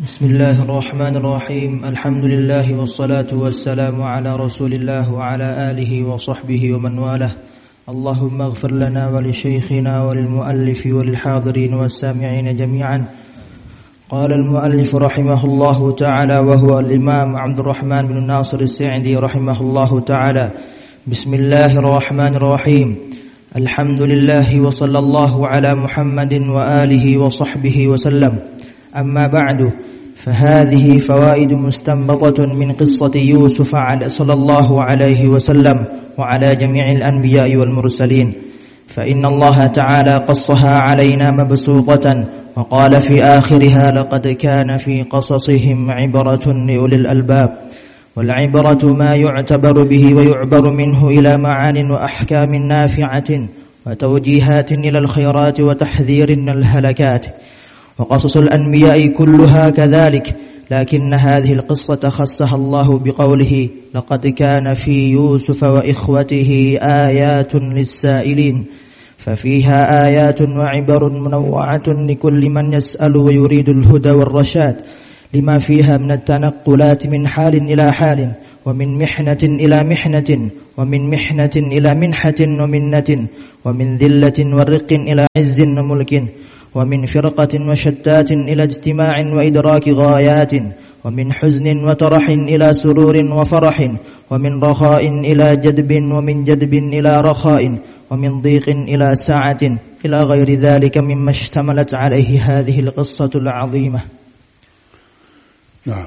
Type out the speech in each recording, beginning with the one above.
بسم الله الرحمن الرحيم. الحمد لله والصلاة والسلام على رسول الله وعلى آله وصحبه ومن والاه. اللهم اغفر لنا ولشيخنا وللمؤلف وللحاضرين والسامعين جميعا. قال المؤلف رحمه الله تعالى وهو الإمام عبد الرحمن بن ناصر السعدي رحمه الله تعالى: بسم الله الرحمن الرحيم. الحمد لله وصلى الله على محمد وآله وصحبه وسلم. أما بعد، فهذه فوائد مستنبطة من قصة يوسف صلى الله عليه وسلم وعلى جميع الأنبياء والمرسلين، فإن الله تعالى قصها علينا مبسوطة، وقال في آخرها: لقد كان في قصصهم عبرة لأولي الألباب. والعبرة ما يعتبر به ويعبر منه إلى معان وأحكام نافعة وتوجيهات إلى الخيرات وتحذير من الهلكات. وقصص الأنبياء كلها كذلك، لكن هذه القصة خصها الله بقوله: لقد كان في يوسف وإخوته آيات للسائلين، ففيها آيات وعبر منوعة لكل من يسأل ويريد الهدى والرشاد، لما فيها من التنقلات من حال إلى حال، ومن محنة إلى محنة، ومن محنة إلى منحة ومنة، ومن ذلة ورق إلى عز وملك، ومن فرقة وشتات إلى اجتماع وإدراك غايات، ومن حزن وترح إلى سرور وفرح، ومن رخاء إلى جدب، ومن جدب إلى رخاء، ومن ضيق إلى سعة، إلى غير ذلك مما اشتملت عليه هذه القصة العظيمة. نعم.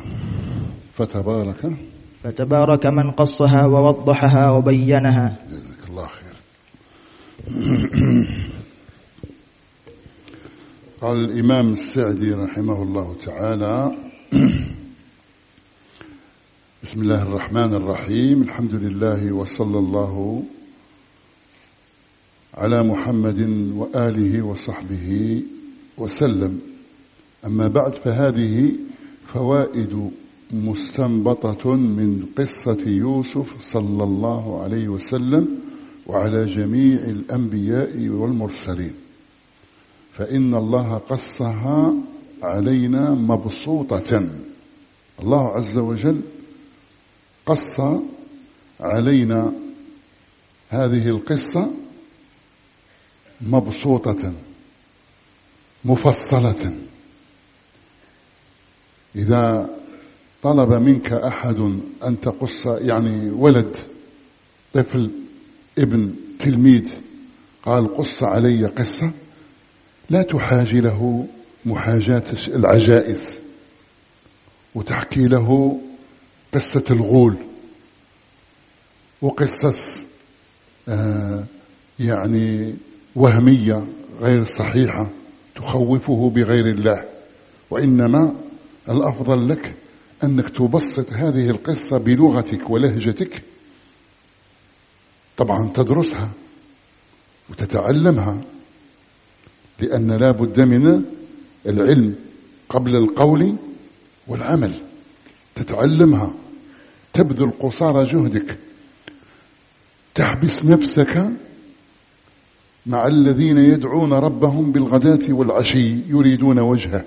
فتبارك من قصها ووضحها وبينها. جزاك الله خير. قال الإمام السعدي رحمه الله تعالى: بسم الله الرحمن الرحيم. الحمد لله وصلى الله على محمد وآله وصحبه وسلم. أما بعد، فهذه فوائد مستنبطة من قصة يوسف صلى الله عليه وسلم وعلى جميع الأنبياء والمرسلين، فإن الله قصها علينا مبسوطة. الله عز وجل قص علينا هذه القصة مبسوطة مفصلة. إذا طلب منك أحد أن تقص، يعني ولد، طفل، ابن، تلميذ، قال قص علي قصة، لا تحاجي له محاجاة العجائز وتحكي له قصة الغول وقصص يعني وهمية غير صحيحة تخوفه بغير الله. وإنما الأفضل لك أنك تبسط هذه القصة بلغتك ولهجتك، طبعا تدرسها وتتعلمها، لأن لا بد من العلم قبل القول والعمل. تتعلمها، تبذل قصارى جهدك، تحبس نفسك مع الذين يدعون ربهم بالغداة والعشي يريدون وجهه،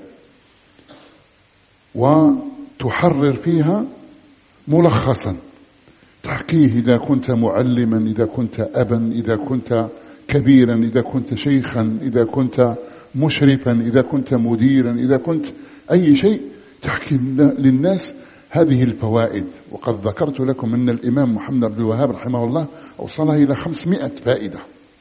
وتحرر فيها ملخصا، تحكيه إذا كنت معلما، إذا كنت أبا، إذا كنت كبيرا، إذا كنت شيخا، إذا كنت مشرفا، إذا كنت مديرا، إذا كنت أي شيء، تحكي للناس هذه الفوائد. وقد ذكرت لكم أن الإمام محمد عبد الوهاب رحمه الله أوصلها إلى 500 فائدة،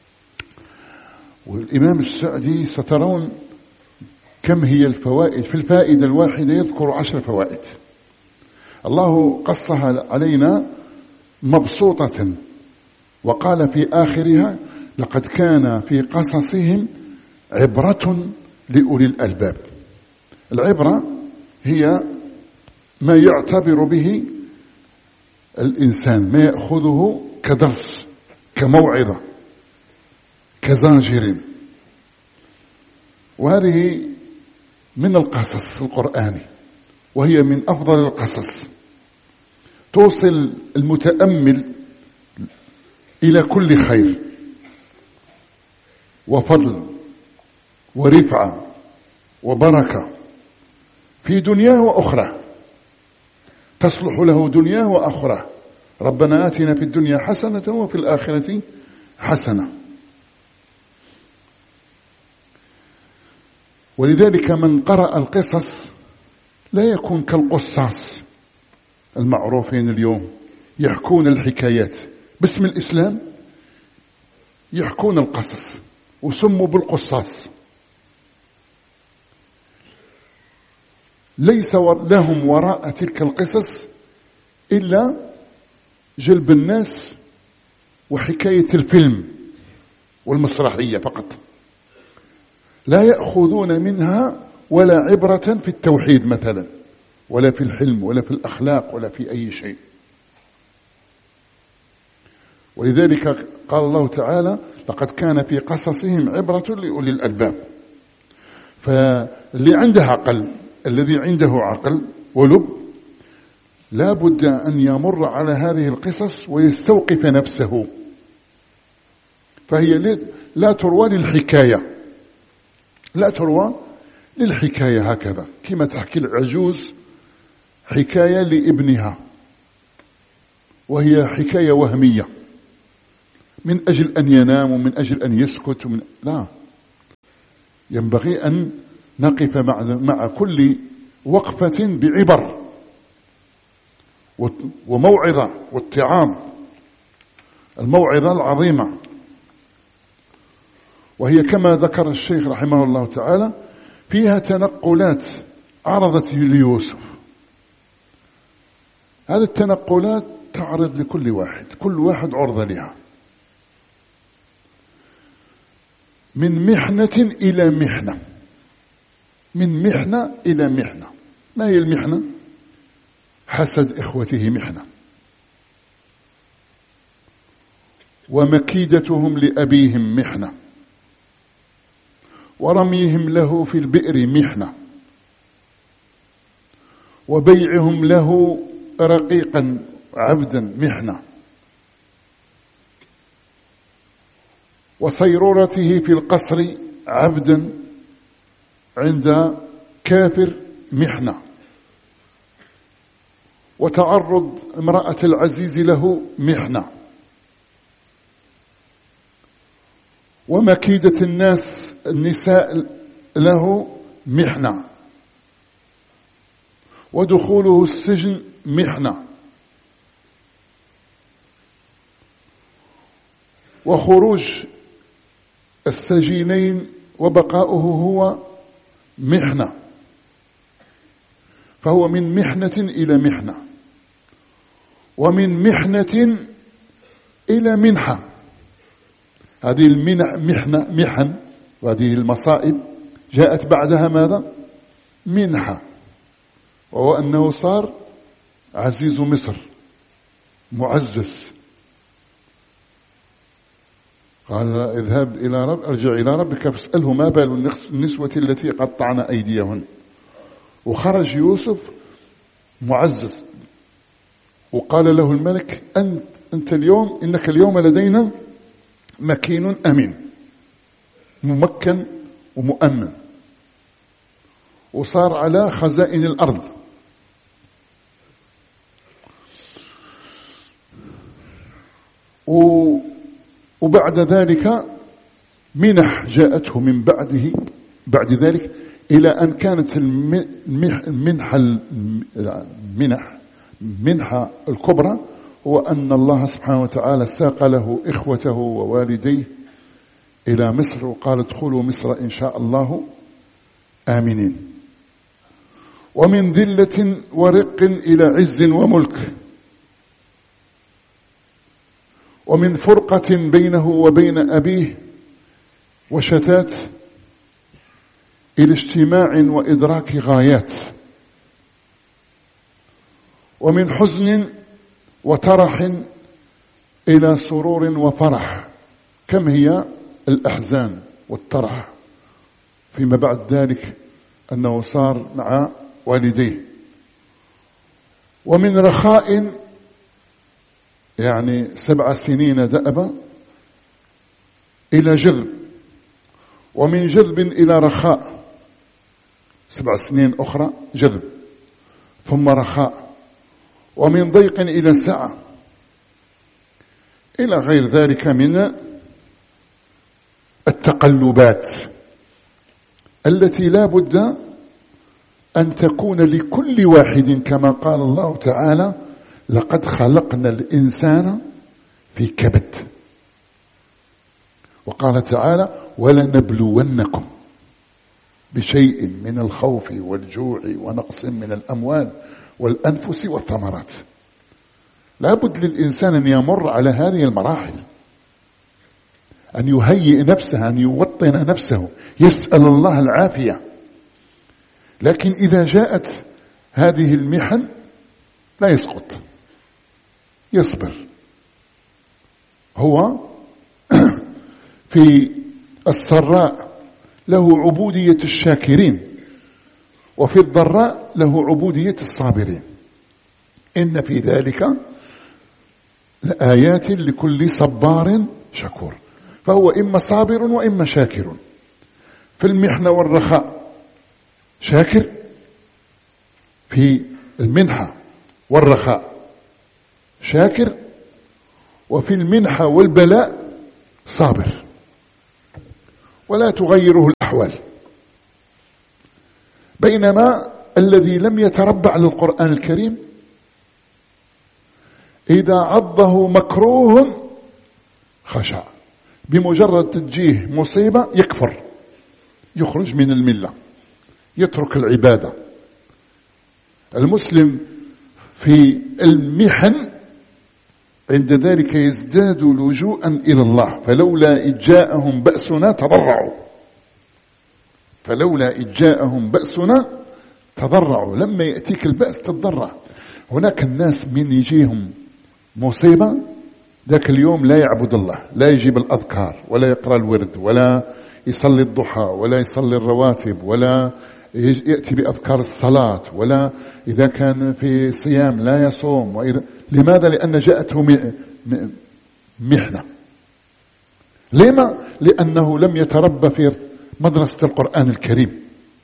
والإمام السعدي سترون كم هي الفوائد. في الفائدة الواحدة يذكر 10 فوائد. الله قصها علينا مبسوطة، وقال في آخرها: لقد كان في قصصهم عبرة لأولي الألباب. العبرة هي ما يعتبر به الإنسان، ما يأخذه كدرس، كموعظة، كزاجر. وهذه من القصص القرآني، وهي من أفضل القصص، توصل المتأمل إلى كل خير وفضل ورفعة وبركة. في دنياه وأخرى، تصلح له دنياه وأخرى. ربنا آتنا في الدنيا حسنة وفي الآخرة حسنة. ولذلك من قرأ القصص لا يكون كالقصاص المعروفين اليوم، يحكون الحكايات باسم الإسلام، يحكون القصص وسموا بالقصاص. ليس لهم وراء تلك القصص إلا جلب الناس وحكاية الفيلم والمسرحية فقط، لا يأخذون منها ولا عبرة في التوحيد مثلا، ولا في الحلم، ولا في الأخلاق، ولا في أي شيء. ولذلك قال الله تعالى: لقد كان في قصصهم عبرة لأولي الألباب. فاللي عنده عقل، الذي عنده عقل ولب، لا بد أن يمر على هذه القصص ويستوقف نفسه. فهي لا تروى للحكاية، لا تروى للحكاية هكذا، كما تحكي العجوز حكاية لابنها وهي حكاية وهمية من أجل أن ينام ومن أجل أن يسكت لا، ينبغي أن نقف مع كل وقفة بعبر وموعظة واتعاظ، الموعظة العظيمة. وهي كما ذكر الشيخ رحمه الله تعالى فيها تنقلات عرضت ليوسف. هذه التنقلات تعرض لكل واحد، كل واحد عرضة لها، من محنة إلى محنة، من محنة إلى محنة. ما هي المحنة؟ حسد إخوته محنة، ومكيدتهم لأبيهم محنة، ورميهم له في البئر محنة، وبيعهم له رقيقا عبدا محنة، وصيرورته في القصر عبدا عند كافر محنة، وتعرض امرأة العزيز له محنة، ومكيدة النساء له محنة، ودخوله السجن محنة، وخروج السجينين وبقاؤه هو محنة. فهو من محنة إلى محنة، ومن محنة إلى منحة. هذه محن وهذه المصائب جاءت بعدها ماذا؟ منحة، وهو أنه صار عزيز مصر معزز. قال: اذهب إلى ارجع إلى ربك فاسأله ما بال النسوة التي قطعن أيديهن. وخرج يوسف معزز، وقال له الملك: أنت اليوم، إنك اليوم لدينا مكين أمين، ممكن ومؤمن، وصار على خزائن الأرض. وبعد ذلك منح جاءته من بعد ذلك، إلى أن كانت المنحة الكبرى هو أن الله سبحانه وتعالى ساق له إخوته ووالديه إلى مصر، وقال: ادخلوا مصر إن شاء الله آمنين. ومن ذلة ورق إلى عز وملك، ومن فرقة بينه وبين أبيه وشتات إلى اجتماع وإدراك غايات، ومن حزن وترح إلى سرور وفرح. كم هي الأحزان والترح فيما بعد ذلك أنه صار مع والديه. ومن رخاء، يعني 7 سنين دأبا، إلى جذب، ومن جذب إلى رخاء 7 سنين أخرى جذب، ثم رخاء، ومن ضيق إلى سعة، إلى غير ذلك من التقلبات التي لا بد أن تكون لكل واحد، كما قال الله تعالى: لقد خلقنا الإنسان في كبد. وقال تعالى: ولنبلونكم بشيء من الخوف والجوع ونقص من الأموال والأنفس والثمرات. لا بد للإنسان أن يمر على هذه المراحل، أن يهيئ نفسه، أن يوطن نفسه، يسأل الله العافية. لكن إذا جاءت هذه المحن لا يسقط، يصبر. هو في السراء له عبودية الشاكرين، وفي الضراء له عبودية الصابرين. إن في ذلك لآيات لكل صبار شكور. فهو إما صابر وإما شاكر. في المحنة والرخاء شاكر، في المنحة والرخاء شاكر، وفي المنحة والبلاء صابر، ولا تغيره الأحوال. بينما الذي لم يتربع على القرآن الكريم إذا عضه مكروه خشع، بمجرد تجيه مصيبة يكفر، يخرج من الملة، يترك العبادة. المسلم في المحن عند ذلك يزداد لجوءا إلى الله. فلولا إذ جاءهم بأسنا تضرعوا، فلولا إذ جاءهم بأسنا تضرعوا. لما يأتيك البأس تتضرع. هناك الناس من يجيهم مصيبة ذاك اليوم لا يعبد الله، لا يجيب الأذكار، ولا يقرأ الورد، ولا يصلي الضحى، ولا يصلي الرواتب، ولا يأتي بأذكار الصلاة، ولا إذا كان في صيام لا يصوم. لماذا؟ لأن جاءته محنة. لما؟ لأنه لم يتربى في مدرسة القرآن الكريم.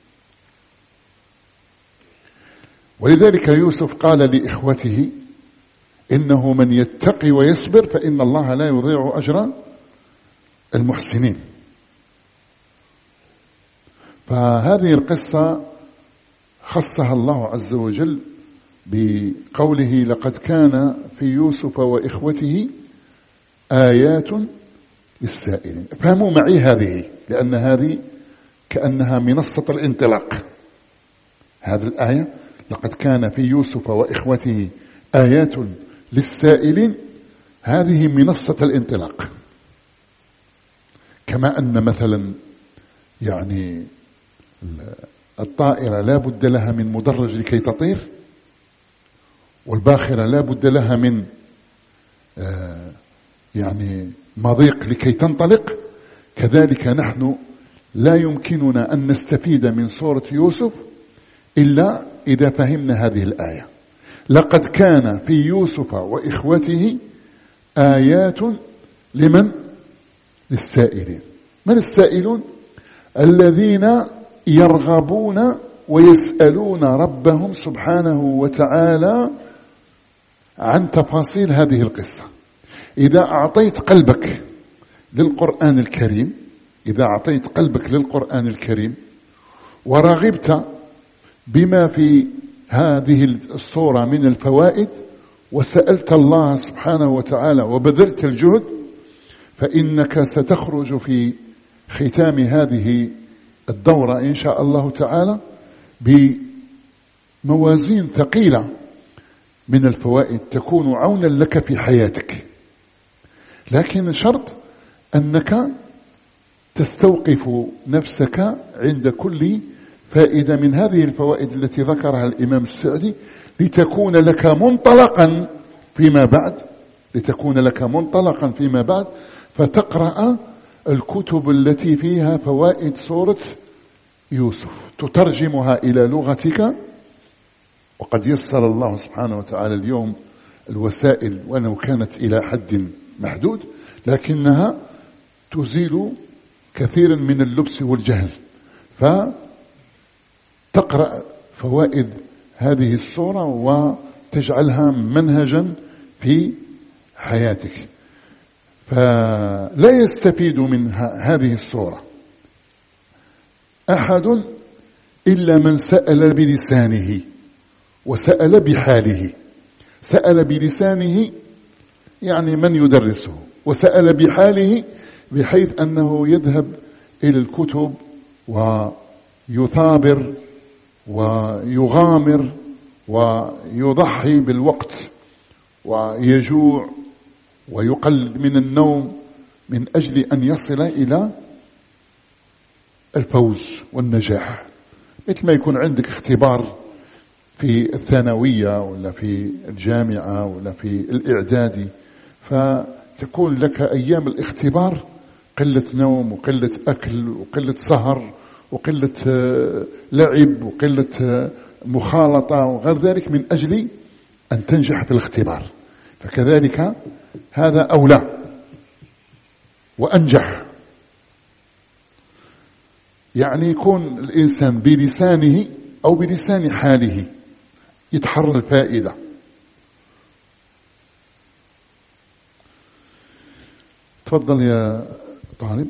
ولذلك يوسف قال لإخوته: إنه من يتقي ويصبر فإن الله لا يضيع أجر المحسنين. فهذه القصة خصها الله عز وجل بقوله: لقد كان في يوسف وإخوته آيات للسائلين. فهموا معي هذه، لأن هذه كأنها منصة الانطلاق. هذه الآية: لقد كان في يوسف وإخوته آيات للسائلين، هذه منصة الانطلاق. كما أن مثلا يعني الطائرة لا بد لها من مدرج لكي تطير، والباخرة لا بد لها من يعني مضيق لكي تنطلق. كذلك نحن لا يمكننا أن نستفيد من سورة يوسف إلا إذا فهمنا هذه الآية: لقد كان في يوسف وإخوته آيات لمن؟ للسائلين. من السائلون؟ الذين يرغبون ويسألون ربهم سبحانه وتعالى عن تفاصيل هذه القصة. إذا أعطيت قلبك للقرآن الكريم، إذا أعطيت قلبك للقرآن الكريم ورغبت بما في هذه الصورة من الفوائد، وسألت الله سبحانه وتعالى وبذلت الجهد، فإنك ستخرج في ختام هذه الدورة إن شاء الله تعالى بموازين ثقيلة من الفوائد تكون عونا لك في حياتك. لكن شرط أنك تستوقف نفسك عند كل فائدة من هذه الفوائد التي ذكرها الإمام السعدي، لتكون لك منطلقا فيما بعد، لتكون لك منطلقا فيما بعد، فتقرأ الكتب التي فيها فوائد سورة يوسف، تترجمها إلى لغتك. وقد يسر الله سبحانه وتعالى اليوم الوسائل، ولو كانت إلى حد محدود، لكنها تزيل كثيرا من اللبس والجهل. تقرأ فوائد هذه السورة وتجعلها منهجا في حياتك. فلا يستفيد من هذه السورة أحد إلا من سأل بلسانه وسأل بحاله. سأل بلسانه يعني من يدرسه، وسأل بحاله بحيث أنه يذهب إلى الكتب ويثابر ويغامر ويضحي بالوقت ويجوع ويقلل من النوم من أجل أن يصل إلى الفوز والنجاح. مثل ما يكون عندك اختبار في الثانوية ولا في الجامعة ولا في الإعدادي، فتكون لك أيام الاختبار قلة نوم وقلة أكل وقلة سهر وقلة لعب وقلة مخالطة وغير ذلك من أجل أن تنجح في الاختبار. فكذلك هذا أولى وأنجح، يعني يكون الإنسان بلسانه أو بلسان حاله يتحرى الفائدة. تفضل يا طالب.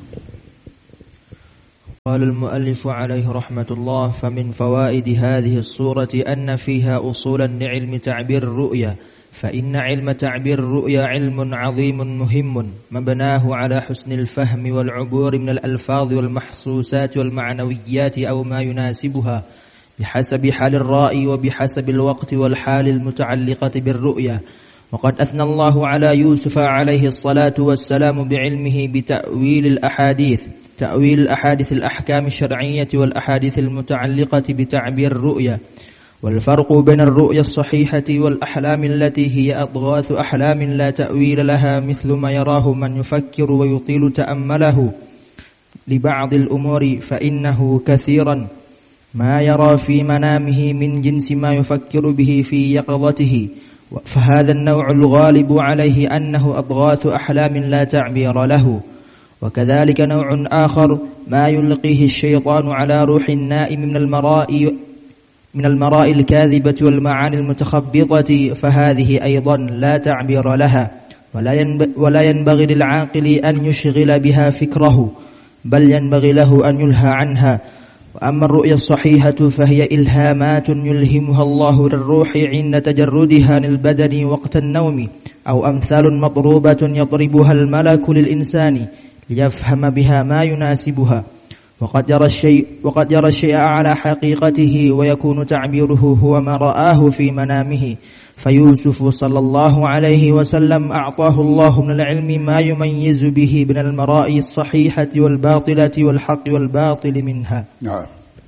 قال المؤلف عليه رحمة الله: فمن فوائد هذه السورة أن فيها أصولا لعلم تعبير الرؤيا، فإن علم تعبير الرؤيا علم عظيم مهم مبناه على حسن الفهم والعبور من الألفاظ والمحسوسات والمعنويات أو ما يناسبها بحسب حال الرائي وبحسب الوقت والحال المتعلقة بالرؤيا. وقد أثنى الله على يوسف عليه الصلاة والسلام بعلمه بتأويل الأحاديث الأحكام الشرعية والأحاديث المتعلقة بتعبير الرؤيا، والفرق بين الرؤيا الصحيحة والأحلام التي هي أضغاث أحلام لا تأويل لها، مثل ما يراه من يفكر ويطيل تأمله لبعض الأمور، فإنه كثيرا ما يرى في منامه من جنس ما يفكر به في يقظته، فهذا النوع الغالب عليه أنه أضغاث أحلام لا تعبير له. وكذلك نوع آخر ما يلقيه الشيطان على روح النائم من المراء الكاذبة والمعاني المتخبطة، فهذه أيضا لا تعبير لها، ولا ينبغي للعاقل أن يشغل بها فكره، بل ينبغي له أن يلهى عنها. وأما الرؤيا الصحيحة فهي إلهامات يلهمها الله للروح عند تجردها للبدن وقت النوم، أو أمثال مضروبة يضربها الملك للإنسان ليفهم بها ما يناسبها، وقد يرى الشيء على حقيقته، ويكون تعبيره هو ما رآه في منامه. فيوسف صلى الله عليه وسلم أعطاه الله من العلم ما يميز به بين المرائي الصحيحة والباطلة والحق والباطل منها. نعم.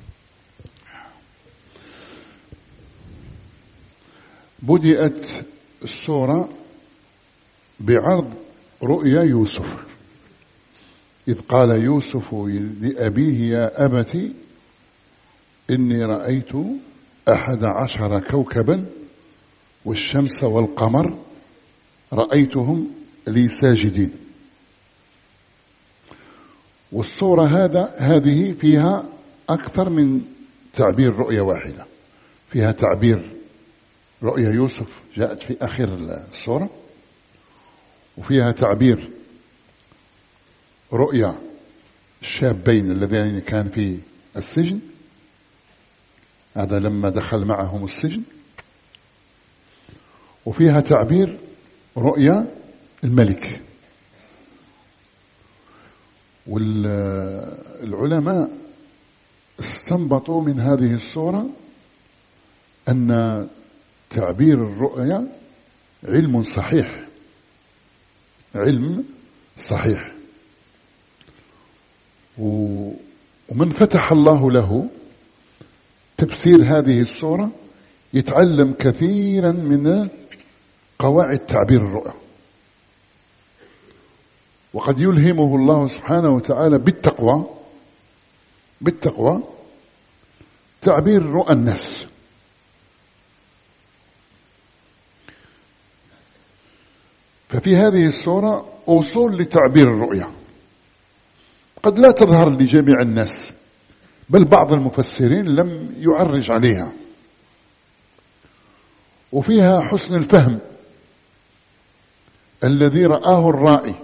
بدأت السورة بعرض رؤيا يوسف، إذ قال يوسف لأبيه: يا أبت إني رأيت 11 كوكبا والشمس والقمر رأيتهم لي ساجدين. والصورة هذه فيها أكثر من تعبير رؤية واحدة. فيها تعبير رؤيا يوسف جاءت في آخر الصورة، وفيها تعبير رؤيا الشابين اللذين كان في السجن، هذا لما دخل معهم السجن، وفيها تعبير رؤيا الملك. والعلماء استنبطوا من هذه السورة أن تعبير الرؤيا علم صحيح، علم صحيح. ومن فتح الله له تفسير هذه السورة يتعلم كثيرا من قواعد تعبير الرؤيا، وقد يلهمه الله سبحانه وتعالى بالتقوى تعبير رؤى الناس. ففي هذه السورة أصول لتعبير الرؤيا قد لا تظهر لجميع الناس، بل بعض المفسرين لم يعرج عليها. وفيها حسن الفهم الذي رآه الرائي،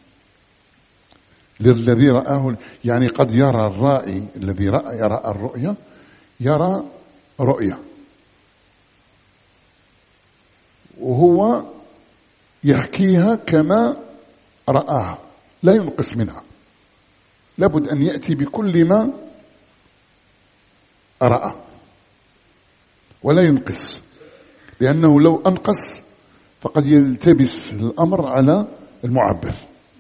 للذي رآه، يعني قد يرى الرائي الذي يرى الرؤيا يرى رؤيا وهو يحكيها كما رآها، لا ينقص منها، لابد أن يأتي بكل ما رأى ولا ينقص، لأنه لو أنقص فقد يلتبس الأمر على المعبر،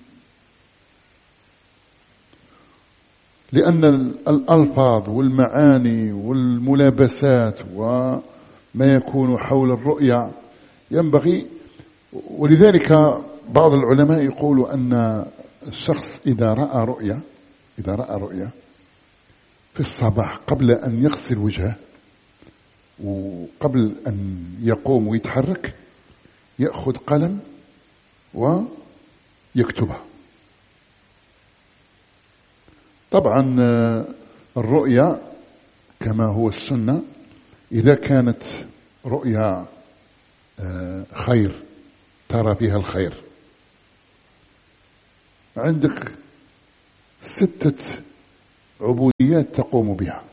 لأن الألفاظ والمعاني والملابسات وما يكون حول الرؤيا ينبغي. ولذلك بعض العلماء يقولوا أن الشخص إذا رأى رؤيا في الصباح قبل أن يغسل وجهه وقبل أن يقوم ويتحرك يأخذ قلم ويكتبها. طبعا الرؤيا كما هو السنة إذا كانت رؤيا خير ترى فيها الخير، عندك 6 عبوديات تقوم بها.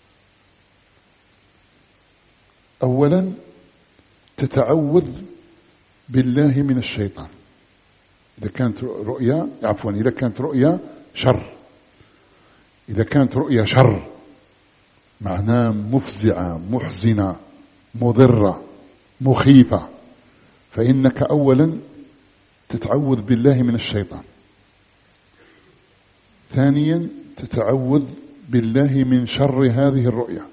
أولا تتعوذ بالله من الشيطان إذا كانت رؤيا شر. إذا كانت رؤيا شر معناه مفزعة محزنة مضرة مخيفة، فإنك أولا تتعوذ بالله من الشيطان. ثانيا تتعوذ بالله من شر هذه الرؤيا.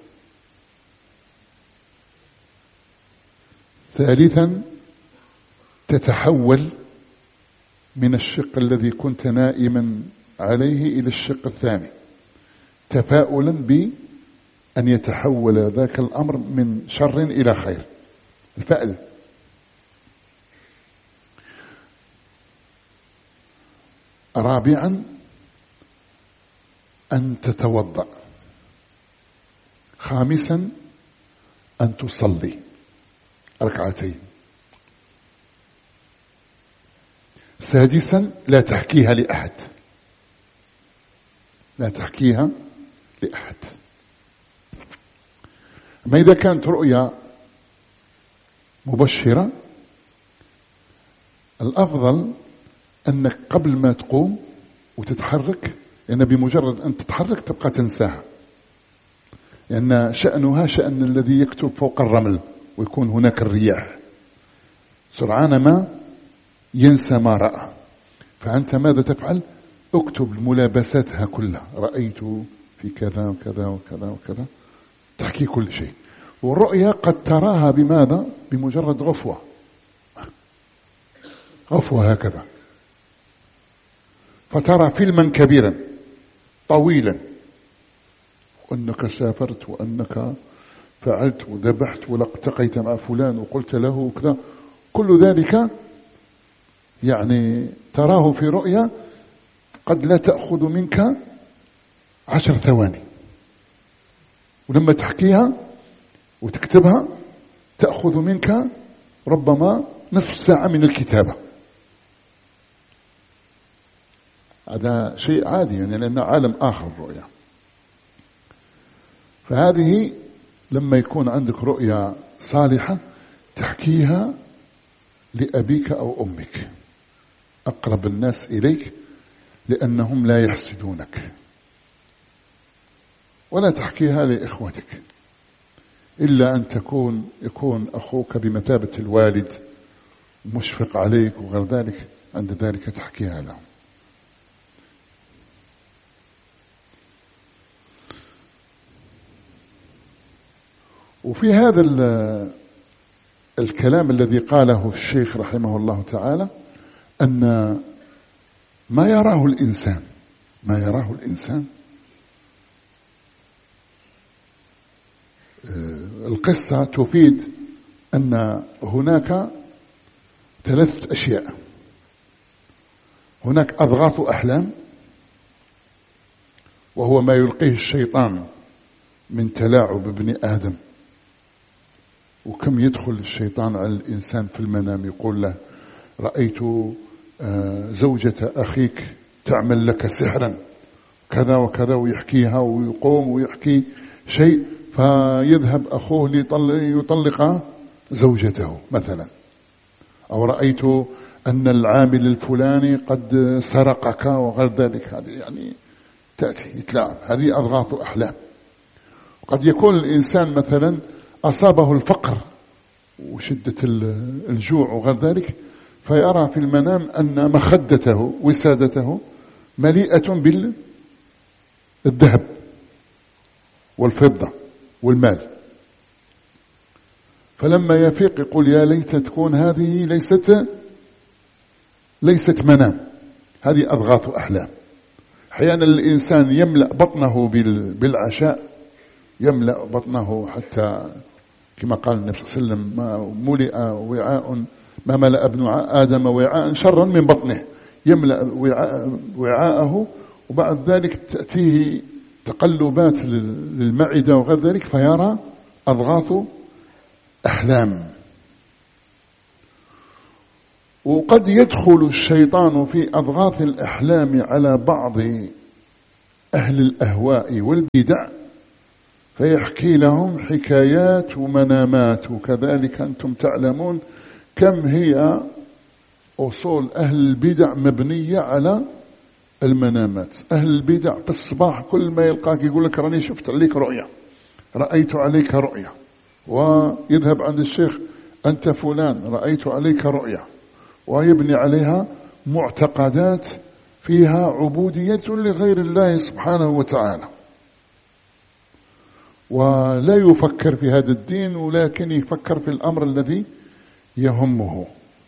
ثالثا تتحول من الشق الذي كنت نائما عليه إلى الشق الثاني، تفاؤلا بأن يتحول ذاك الأمر من شر إلى خير، الفأل. رابعا أن تتوضأ. خامسا أن تصلي 2 ركعات. سادسا لا تحكيها لأحد. ما إذا كانت رؤيا مبشرة الأفضل أنك قبل ما تقوم وتتحرك، لأن بمجرد أن تتحرك تبقى تنساها، لأن شأنها شأن الذي يكتب فوق الرمل ويكون هناك الرياح، سرعان ما ينسى ما رأى. فأنت ماذا تفعل؟ اكتب ملابساتها كلها، رأيت في كذا وكذا وكذا وكذا، تحكي كل شيء. والرؤيا قد تراها بماذا؟ بمجرد غفوة هكذا، فترى فيلما كبيرا طويلا، وأنك سافرت وأنك فعلت وذبحت والتقيت مع فلان وقلت له كذا، كل ذلك يعني تراه في رؤيا قد لا تأخذ منك 10 ثواني، ولما تحكيها وتكتبها تأخذ منك ربما نصف ساعة من الكتابة. هذا شيء عادي يعني، لأنه عالم آخر الرؤيا. فهذه لما يكون عندك رؤيا صالحة تحكيها لأبيك أو أمك، أقرب الناس إليك، لأنهم لا يحسدونك. ولا تحكيها لإخوتك إلا أن يكون أخوك بمثابة الوالد مشفق عليك وغير ذلك، عند ذلك تحكيها لهم. وفي هذا الكلام الذي قاله الشيخ رحمه الله تعالى أن ما يراه الإنسان القصة تفيد أن هناك 3 أشياء. هناك أضغاث أحلام، وهو ما يلقيه الشيطان من تلاعب ابن آدم. وكم يدخل الشيطان على الإنسان في المنام يقول له رأيت زوجة أخيك تعمل لك سحرا كذا وكذا، ويحكيها ويقوم ويحكي شيء، فيذهب أخوه ليطلق زوجته مثلا. أو رأيت أن العامل الفلاني قد سرقك وغير ذلك. هذه يعني تأتي يتلاعب، هذه أضغاث أحلام. قد يكون الإنسان مثلا أصابه الفقر وشدة الجوع وغير ذلك، فيرى في المنام أن مخدته وسادته مليئة بالذهب والفضة والمال، فلما يفيق يقول يا ليت تكون هذه ليست منام، هذه أضغاث أحلام. أحيانا الإنسان يملأ بطنه بالعشاء، يملأ بطنه حتى كما قال النبي صلى الله عليه وسلم ما ملئ وعاء، ما ملأ ابن آدم وعاء شرا من بطنه، يملأ وعاءه وبعد ذلك تأتيه تقلبات للمعدة وغير ذلك فيرى أضغاث أحلام. وقد يدخل الشيطان في أضغاث الأحلام على بعض أهل الأهواء والبدع فيحكي لهم حكايات ومنامات. وكذلك أنتم تعلمون كم هي أصول أهل البدع مبنية على المنامات. أهل البدع بالصباح كل ما يلقاك يقول لك راني شفت عليك رؤيا، رأيت عليك رؤيا، ويذهب عند الشيخ أنت فلان رأيت عليك رؤيا، ويبني عليها معتقدات فيها عبودية لغير الله سبحانه وتعالى، ولا يفكر في هذا الدين ولكن يفكر في الأمر الذي يهمه.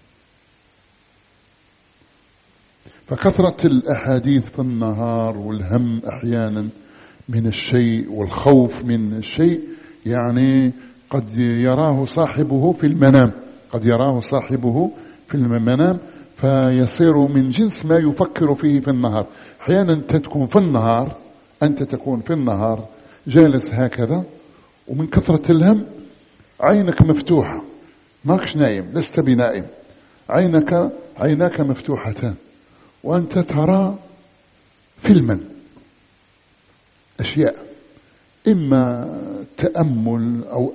فكثرة الأحاديث في النهار والهم أحيانا من الشيء والخوف من الشيء يعني قد يراه صاحبه في المنام، قد يراه صاحبه في المنام فيصير من جنس ما يفكر فيه في النهار. أحيانا أنت تكون في النهار جالس هكذا ومن كثرة الهم عينك مفتوحة، ماكش نايم، لست بنائم، عيناك مفتوحتان وأنت ترى فيلما أشياء، إما تأمل أو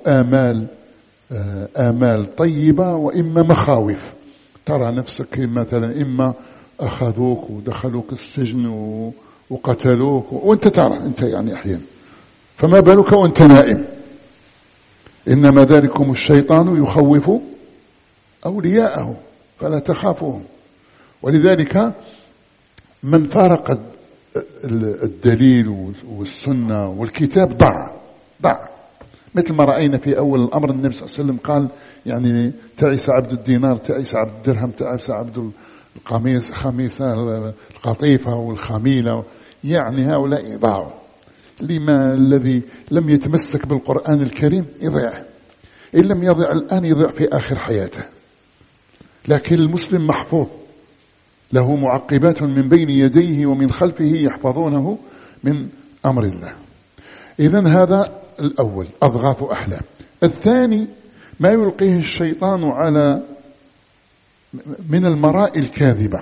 آمال طيبة وإما مخاوف. ترى نفسك مثلا إما أخذوك ودخلوك السجن وقتلوك وأنت ترى أنت يعني أحيانا، فما بالك وأنت نائم. إنما ذلكم الشيطان يخوف أولياءه فلا تخافوهم. ولذلك من فارق الدليل والسنة والكتاب ضاع. مثل ما رأينا في أول الأمر النبي صلى الله عليه وسلم قال يعني تعس عبد الدينار، تعس عبد الدرهم، تعس عبد خميسة القطيفة والخميلة، يعني هؤلاء ضاعوا. لما الذي لم يتمسك بالقرآن الكريم يضيع، إن لم يضيع الآن يضيع في آخر حياته. لكن المسلم محفوظ له معقبات من بين يديه ومن خلفه يحفظونه من أمر الله. إذن هذا الأول أضغاث أحلام. الثاني ما يلقيه الشيطان على من المراء الكاذبة،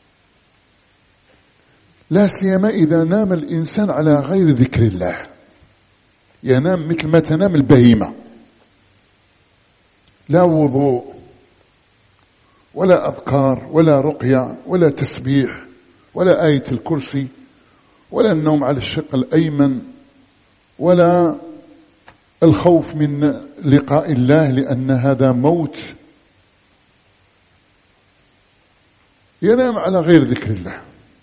لا سيما إذا نام الإنسان على غير ذكر الله، ينام مثل ما تنام البهيمة، لا وضوء ولا أذكار ولا رقية ولا تسبيح ولا آية الكرسي ولا النوم على الشق الأيمن ولا الخوف من لقاء الله لأن هذا موت، ينام على غير ذكر الله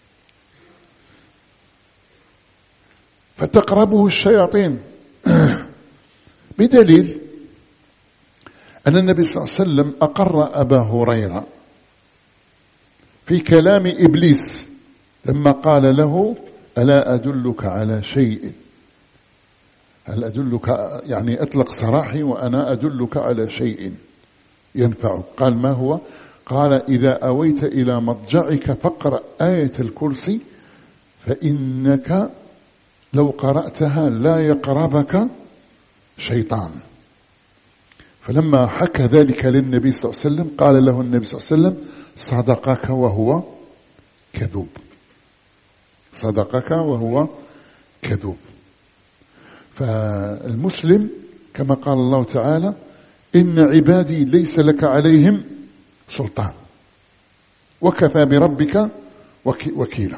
فتقربه الشياطين. بدليل أن النبي صلى الله عليه وسلم أقر أبا هريرة في كلام إبليس لما قال له ألا أدلك على شيء، هل أدلك يعني أطلق سراحي وأنا أدلك على شيء ينفعك. قال ما هو؟ قال إذا أويت إلى مضجعك فاقرأ آية الكرسي فإنك لو قرأتها لا يقربك شيطان. فلما حكى ذلك للنبي صلى الله عليه وسلم قال له النبي صلى الله عليه وسلم صدقك وهو كذوب، صدقك وهو كذوب. فالمسلم كما قال الله تعالى إن عبادي ليس لك عليهم سلطان وكفى بربك وكيلا.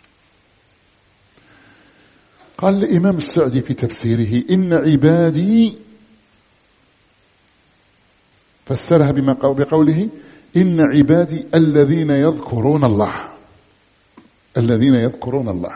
قال الإمام السعدي في تفسيره إن عبادي، فسرها بقوله إن عبادي الذين يذكرون الله، الذين يذكرون الله.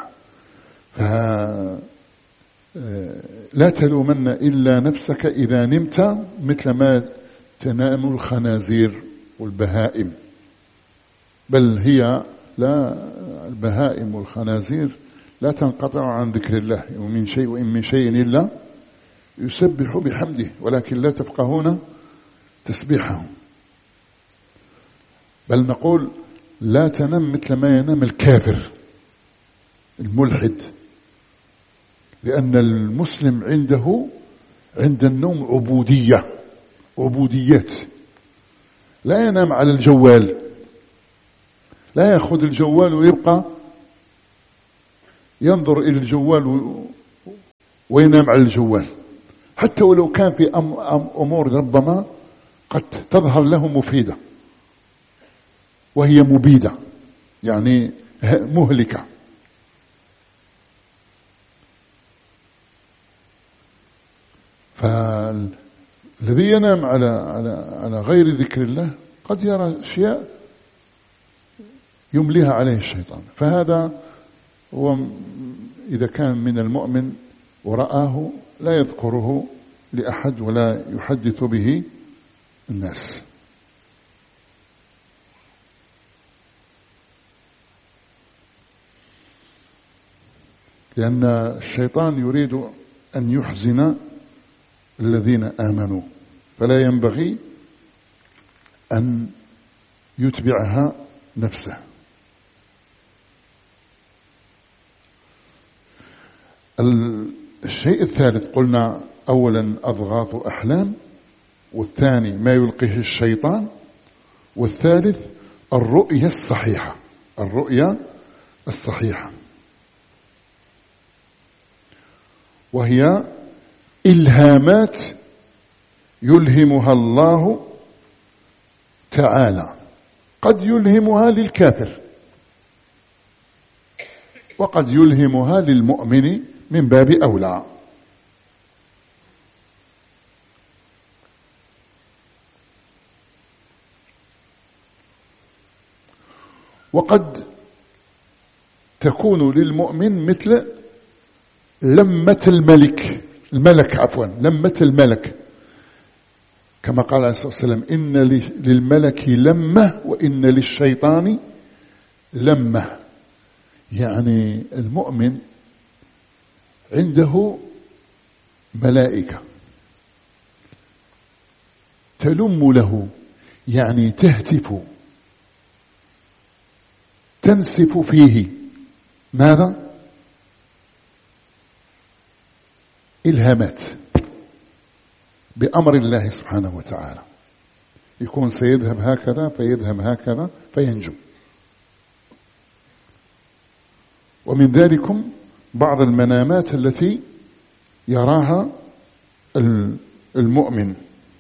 لا تلومن إلا نفسك إذا نمت مثل ما تنام الخنازير والبهائم، بل هي لا، البهائم والخنازير لا تنقطع عن ذكر الله، ومن شيء إلا يسبح بحمده ولكن لا تفقهون تسبيحهم. بل نقول لا تنم مثل ما ينام الكافر الملحد، لأن المسلم عند النوم عبوديات. لا ينام على الجوال، لا يأخذ الجوال ويبقى ينظر إلى الجوال وينام على الجوال، حتى ولو كان في أمور ربما قد تظهر له مفيدة وهي مبيدة، يعني مهلكة. فالذي ينام على غير ذكر الله قد يرى أشياء يمليها عليه الشيطان. فهذا هو إذا كان من المؤمن ورآه لا يذكره لأحد ولا يحدث به الناس. لأن الشيطان يريد أن يحزن الذين آمنوا، فلا ينبغي أن يتبعها نفسه. الشيء الثالث قلنا أولا أضغاث أحلام، والثاني ما يلقيه الشيطان، والثالث الرؤية الصحيحة، الرؤية الصحيحة، وهي إلهامات يلهمها الله تعالى، قد يلهمها للكافر وقد يلهمها للمؤمن من باب أولى. وقد تكون للمؤمن مثل لمة لمة الملك، كما قال عليه الصلاة والسلام إن للملك لمة وإن للشيطان لمة. يعني المؤمن عنده ملائكة تلم له، يعني تهتف تنسف فيه ماذا؟ إلهامات بأمر الله سبحانه وتعالى، يكون سيذهب هكذا فيذهب هكذا فينجو. ومن ذلكم بعض المنامات التي يراها المؤمن،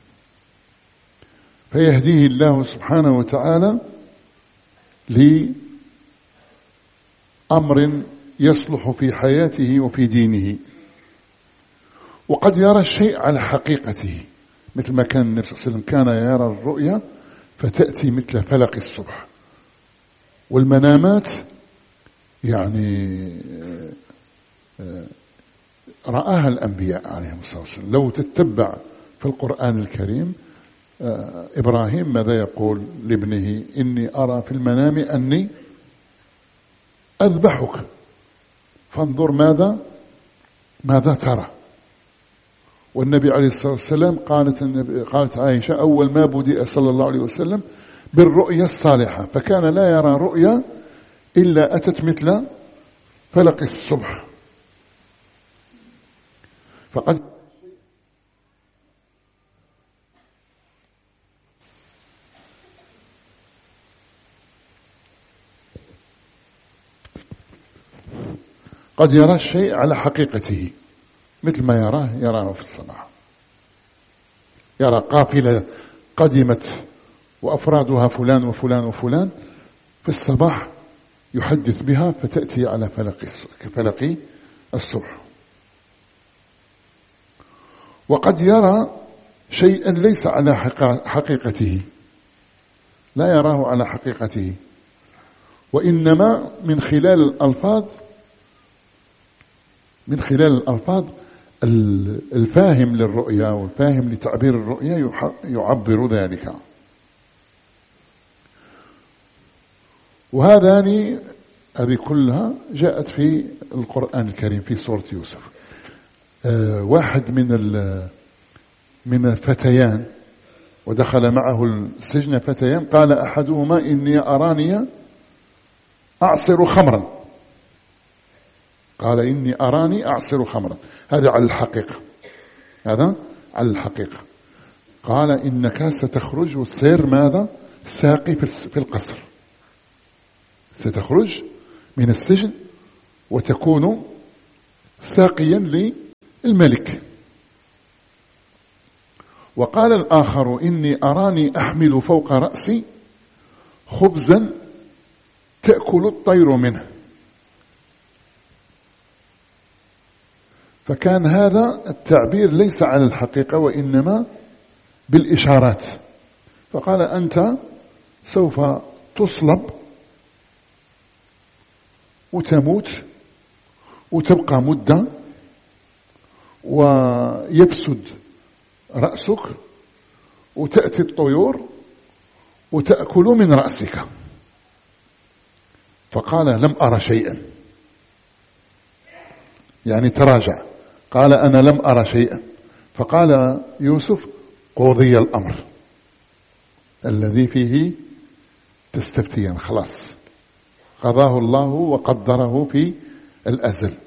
فيهديه الله سبحانه وتعالى لأمر يصلح في حياته وفي دينه. وقد يرى الشيء على حقيقته، مثل ما كان النبي صلى الله عليه وسلم كان يرى الرؤيا فتأتي مثل فلق الصبح. والمنامات يعني رآها الأنبياء عليهم الصلاة والسلام. لو تتبع في القرآن الكريم إبراهيم ماذا يقول لابنه؟ إني أرى في المنام أني أذبحك فانظر ماذا ترى. والنبي عليه الصلاة والسلام قالت عائشة أول ما بدأ صلى الله عليه وسلم بالرؤيا الصالحة، فكان لا يرى رؤيا إلا أتت مثل فلق الصبح. قد يرى الشيء على حقيقته مثل ما يراه في الصباح. يرى قافلة قدمت وأفرادها فلان وفلان وفلان، في الصباح يحدث بها فتأتي على فلق الصبح. وقد يرى شيئا ليس على حقيقته، لا يراه على حقيقته، وإنما من خلال الألفاظ الفاهم للرؤيا والفاهم لتعبير الرؤيا يعبر ذلك. هذه كلها جاءت في القرآن الكريم في سورة يوسف. واحد من الفتيان ودخل معه السجن فتيان، قال أحدهما إني أراني أعصر خمرا، قال إني أراني أعصر خمرا، هذا على الحقيقة. قال إنك ستخرج وتصير ماذا؟ ساقي في القصر، ستخرج من السجن وتكون ساقيا للملك. وقال الآخر إني أراني أحمل فوق رأسي خبزا تأكل الطير منه. فكان هذا التعبير ليس على الحقيقة وإنما بالإشارات. فقال أنت سوف تصلب وتموت وتبقى مدة ويفسد رأسك وتأتي الطيور وتأكل من رأسك. فقال لم أرى شيئا، يعني تراجع، قال أنا لم أرى شيئا. فقال يوسف قضي الأمر الذي فيه تستفتيان، خلاص قضاه الله وقدره في الأزل.